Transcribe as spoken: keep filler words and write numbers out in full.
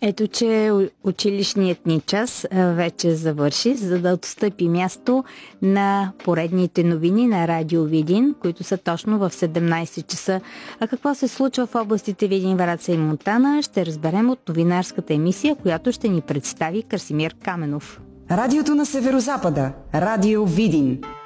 Ето, че училищният ни час вече завърши, за да отстъпи място на поредните новини на Радио Видин, които са точно в седемнайсет часа. А какво се случва в областите Видин, Враца и Монтана, ще разберем от новинарската емисия, която ще ни представи Красимир Каменов. Радиото на Северозапада. Радио Видин.